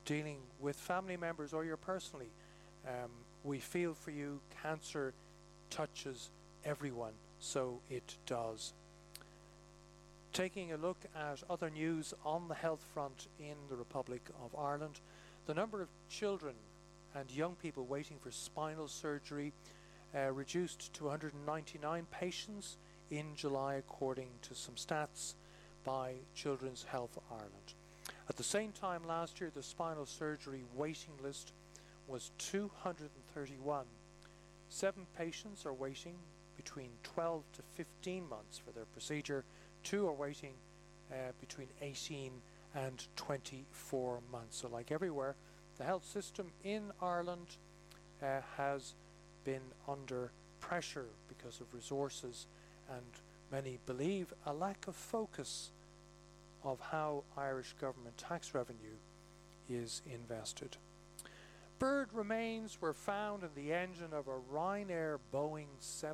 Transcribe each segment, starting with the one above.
dealing with family members or you're personally, we feel for you. Cancer touches everyone, so it does. Taking a look at other news on the health front in the Republic of Ireland, the number of children and young people waiting for spinal surgery reduced to 199 patients in July, according to some stats by Children's Health Ireland. At the same time last year, the spinal surgery waiting list was 231. 7 patients are waiting between 12 to 15 months for their procedure. 2 are waiting between 18 and 24 months. So like everywhere, the health system in Ireland has been under pressure because of resources, and many believe a lack of focus of how Irish government tax revenue is invested. Bird remains were found in the engine of a Ryanair Boeing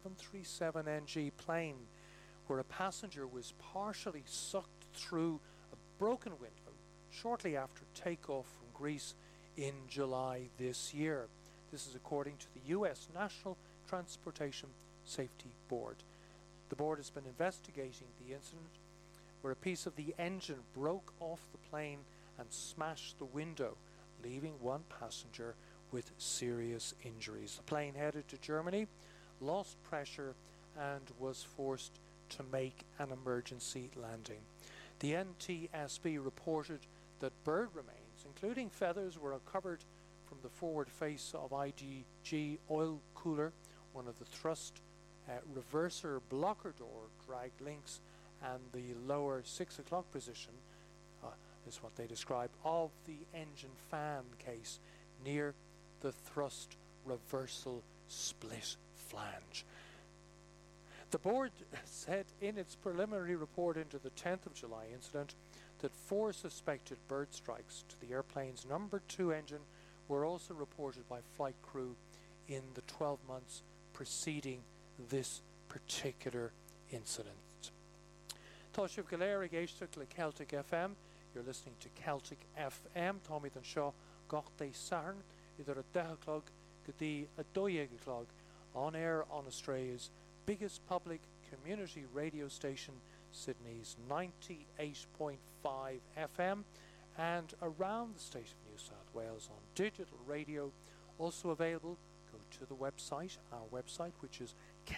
737NG plane, where a passenger was partially sucked through a broken window shortly after takeoff from Greece in July this year. This is according to the US National Transportation Safety Board. The board has been investigating the incident, where a piece of the engine broke off the plane and smashed the window, leaving one passenger with serious injuries. The plane headed to Germany, lost pressure, and was forced to make an emergency landing. The NTSB reported that bird remains, including feathers, were recovered from the forward face of IGG oil cooler, one of the thrust reverser blocker door drag links, and the lower 6 o'clock position is what they describe of the engine fan case near the thrust reversal split flange. The board said in its preliminary report into the 10th of July incident that 4 suspected bird strikes to the airplane's number 2 engine were also reported by flight crew in the 12 months preceding this particular incident. Toshiv Galera Gaishtuk Le Celtic FM. You're listening to Celtic FM. Tommy Dan Shaw Gochte Sarn either at Dehaclog Gadi Adoyegaclog, on air on Australia's biggest public community radio station, Sydney's 98.5 FM, and around the state of New South Wales on digital radio. Also available, go to the website, our website, which is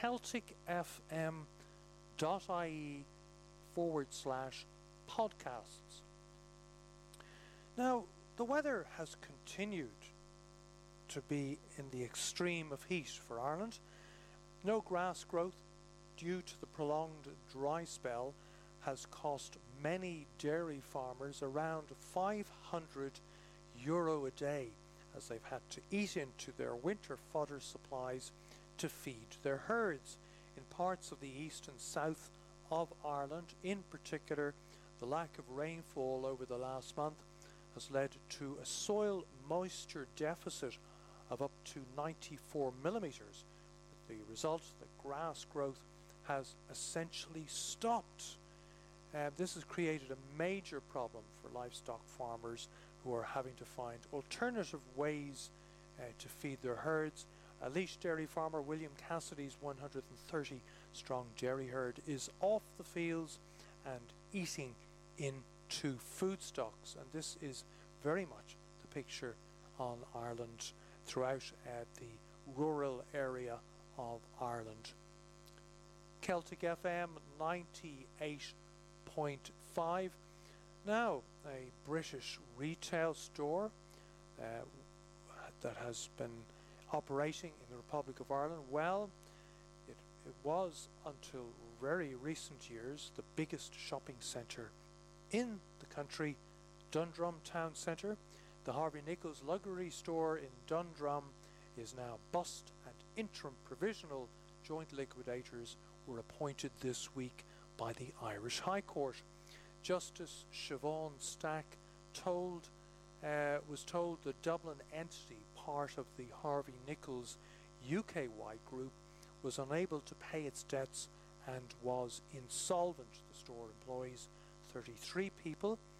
celticfm.ie/podcasts. Now, the weather has continued to be in the extreme of heat for Ireland. No grass growth due to the prolonged dry spell has cost many dairy farmers around €500 a day, as they've had to eat into their winter fodder supplies to feed their herds. In parts of the east and south of Ireland, in particular, the lack of rainfall over the last month has led to a soil moisture deficit of up to 94 millimetres, with the result that grass growth has essentially stopped. This has created a major problem for livestock farmers who are having to find alternative ways to feed their herds. Laois dairy farmer William Cassidy's 130-strong dairy herd is off the fields and eating into food stocks, and this is very much the picture on Ireland throughout the rural area of Ireland. Celtic FM 98.5. Now, a British retail store that has been operating in the Republic of Ireland. Well, it was until very recent years the biggest shopping centre in the country, Dundrum Town Centre. The Harvey Nichols luxury store in Dundrum is now bust, and interim provisional joint liquidators were appointed this week by the Irish High Court. Justice Siobhan Stack was told the Dublin entity, part of the Harvey Nichols UK-wide group, was unable to pay its debts and was insolvent. The store employs 33 people